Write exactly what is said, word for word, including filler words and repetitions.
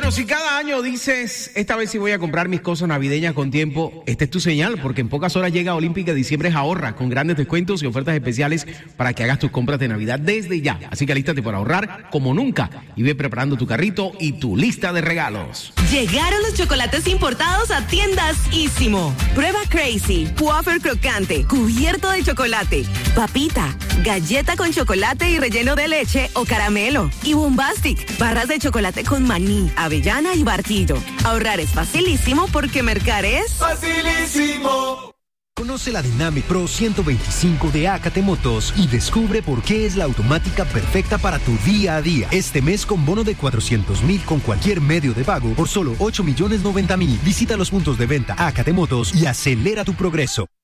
Bueno, si cada año dices, esta vez sí voy a comprar mis cosas navideñas con tiempo, esta es tu señal, porque en pocas horas llega Olímpica Diciembre Ahorra, con grandes descuentos y ofertas especiales para que hagas tus compras de Navidad desde ya. Así que alístate para ahorrar como nunca y ve preparando tu carrito y tu lista de regalos. Llegaron los chocolates importados a tiendas Ísimo. Prueba Crazy, wafer crocante, cubierto de chocolate, papita, galleta con chocolate y relleno de leche o caramelo, y Bombastic, barras de chocolate con maní, avellana y barquillo. Ahorrar es facilísimo porque mercar es facilísimo. Conoce la Dynamic Pro ciento veinticinco de Acate Motos y descubre por qué es la automática perfecta para tu día a día. Este mes con bono de cuatrocientos mil con cualquier medio de pago por solo ocho millones noventa mil. Visita los puntos de venta Acate Motos y acelera tu progreso.